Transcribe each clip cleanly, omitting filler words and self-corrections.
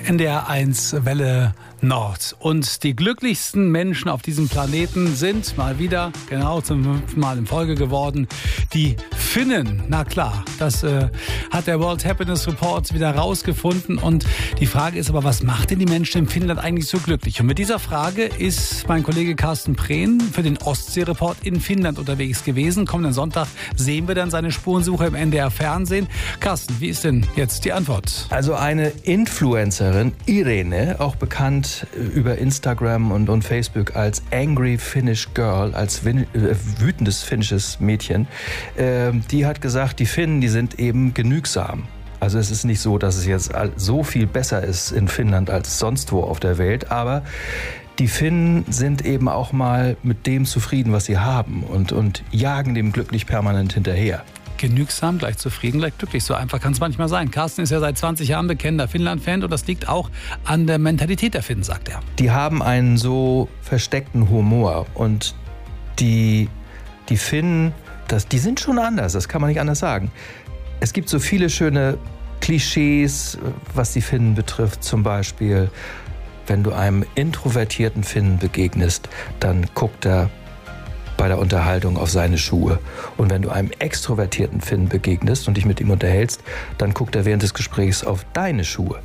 NDR1 Welle Nord. Und die glücklichsten Menschen auf diesem Planeten sind mal wieder, genau zum 5. Mal in Folge geworden, die Finnen. Na klar, das hat der World Happiness Report wieder rausgefunden. Und die Frage ist aber, was macht denn die Menschen in Finnland eigentlich so glücklich? Und mit dieser Frage ist mein Kollege Carsten Prehn für den Ostsee-Report in Finnland unterwegs gewesen. Kommenden Sonntag sehen wir dann seine Spurensuche im NDR-Fernsehen. Carsten, wie ist denn jetzt die Antwort? Also eine Influencerin, Irene, auch bekannt über Instagram und Facebook als Angry Finnish Girl, als wütendes finnisches Mädchen, die hat gesagt, die Finnen, die sind eben genügsam. Also es ist nicht so, dass es jetzt so viel besser ist in Finnland als sonst wo auf der Welt, aber die Finnen sind eben auch mal mit dem zufrieden, was sie haben und jagen dem glücklich permanent hinterher. Genügsam, gleich zufrieden, gleich glücklich. So einfach kann es manchmal sein. Carsten ist ja seit 20 Jahren bekennender Finnland-Fan und das liegt auch an der Mentalität der Finnen, sagt er. Die haben einen so versteckten Humor und die Finnen, die sind schon anders, das kann man nicht anders sagen. Es gibt so viele schöne Klischees, was die Finnen betrifft. Zum Beispiel, wenn du einem introvertierten Finnen begegnest, dann guckt er bei der Unterhaltung auf seine Schuhe. Und wenn du einem extrovertierten Finnen begegnest und dich mit ihm unterhältst, dann guckt er während des Gesprächs auf deine Schuhe.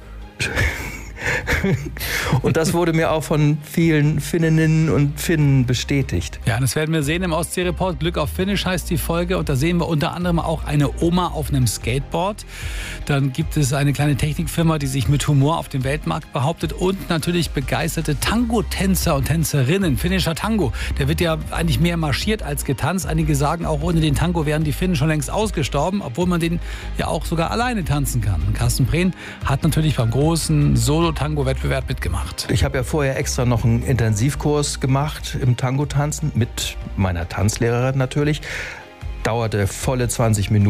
Und das wurde mir auch von vielen Finninnen und Finnen bestätigt. Ja, das werden wir sehen im Ostsee-Report. Glück auf Finnisch heißt die Folge. Und da sehen wir unter anderem auch eine Oma auf einem Skateboard. Dann gibt es eine kleine Technikfirma, die sich mit Humor auf dem Weltmarkt behauptet. Und natürlich begeisterte Tango-Tänzer und Tänzerinnen. Finnischer Tango, der wird ja eigentlich mehr marschiert als getanzt. Einige sagen, auch ohne den Tango wären die Finnen schon längst ausgestorben, obwohl man den ja auch sogar alleine tanzen kann. Und Carsten Prehn hat natürlich beim großen Solo-Tango-Wettbewerb mitgemacht. Ich habe ja vorher extra noch einen Intensivkurs gemacht im Tango-Tanzen mit meiner Tanzlehrerin natürlich. Dauerte volle 20 Minuten.